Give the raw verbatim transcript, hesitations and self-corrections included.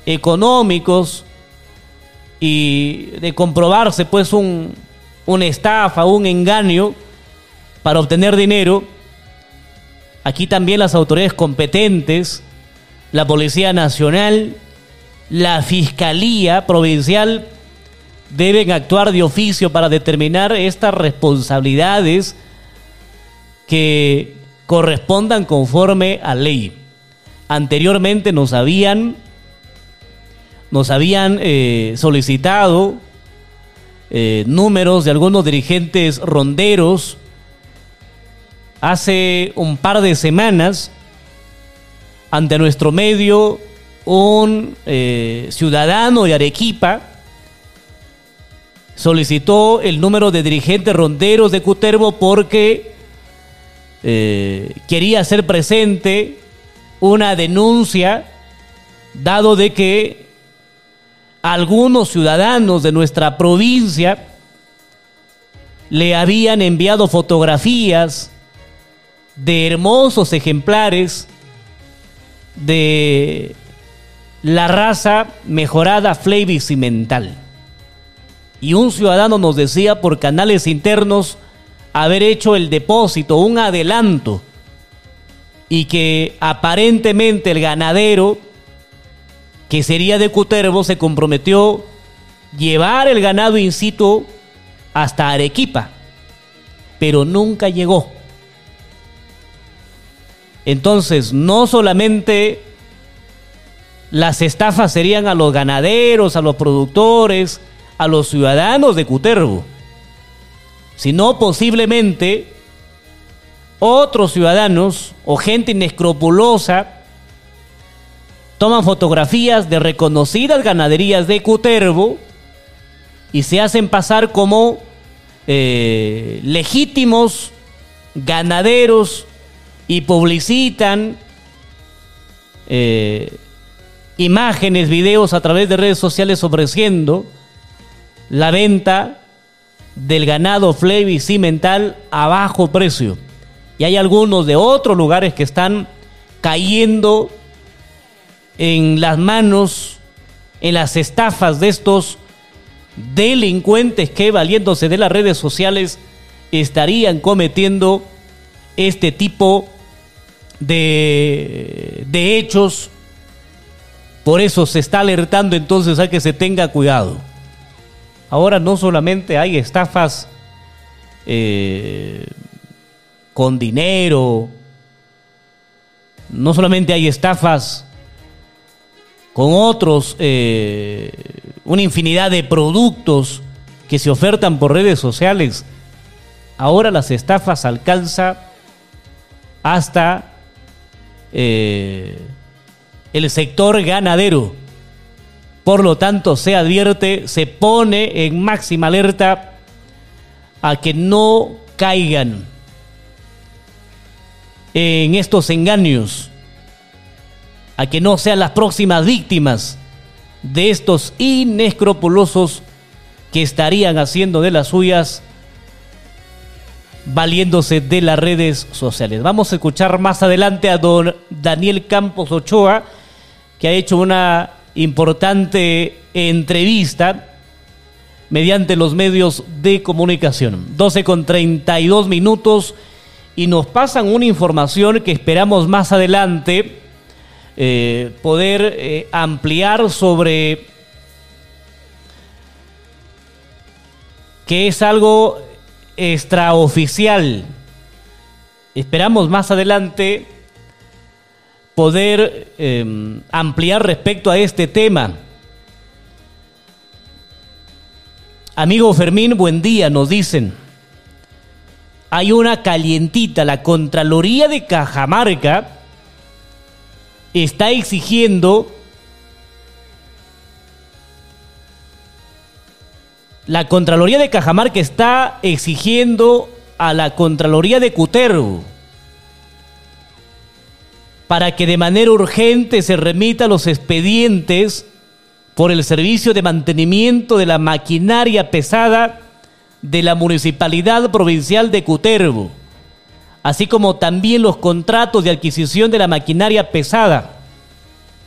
económicos y de comprobarse pues un, una estafa, un engaño para obtener dinero, aquí también las autoridades competentes, la Policía Nacional, la Fiscalía Provincial, deben actuar de oficio para determinar estas responsabilidades que correspondan conforme a ley. Anteriormente nos habían, nos habían eh, solicitado eh, números de algunos dirigentes ronderos. Hace un par de semanas, ante nuestro medio, un eh, ciudadano de Arequipa solicitó el número de dirigentes ronderos de Cutervo porque eh, quería hacer presente una denuncia, dado de que algunos ciudadanos de nuestra provincia le habían enviado fotografías de hermosos ejemplares de la raza mejorada Flavy Cimental. Y un ciudadano nos decía por canales internos haber hecho el depósito, un adelanto, y que aparentemente el ganadero, que sería de Cutervo, se comprometió llevar el ganado in situ hasta Arequipa, pero nunca llegó. Entonces, no solamente las estafas serían a los ganaderos, a los productores, a los ciudadanos de Cutervo, sino posiblemente otros ciudadanos o gente inescrupulosa toman fotografías de reconocidas ganaderías de Cutervo y se hacen pasar como eh, legítimos ganaderos y publicitan eh, imágenes, videos a través de redes sociales ofreciendo la venta del ganado Flavy Cimental a bajo precio. Y hay algunos de otros lugares que están cayendo en las manos, en las estafas de estos delincuentes que, valiéndose de las redes sociales, estarían cometiendo este tipo de, de hechos. Por eso se está alertando entonces a que se tenga cuidado. Ahora no solamente hay estafas eh, con dinero, no solamente hay estafas con otros, eh, una infinidad de productos que se ofertan por redes sociales. Ahora las estafas alcanzan hasta eh, el sector ganadero. Por lo tanto, se advierte, se pone en máxima alerta a que no caigan en estos engaños, a que no sean las próximas víctimas de estos inescrupulosos que estarían haciendo de las suyas, valiéndose de las redes sociales. Vamos a escuchar más adelante a don Daniel Campos Ochoa, que ha hecho una importante entrevista mediante los medios de comunicación. doce con treinta y dos minutos y nos pasan una información que esperamos más adelante eh, poder eh, ampliar sobre, que es algo extraoficial. Esperamos más adelante poder eh, ampliar respecto a este tema. Amigo Fermín, buen día, nos dicen. Hay una calientita, la Contraloría de Cajamarca está exigiendo la Contraloría de Cajamarca está exigiendo a la Contraloría de Cutervo para que de manera urgente se remita los expedientes por el servicio de mantenimiento de la maquinaria pesada de la Municipalidad Provincial de Cutervo, así como también los contratos de adquisición de la maquinaria pesada.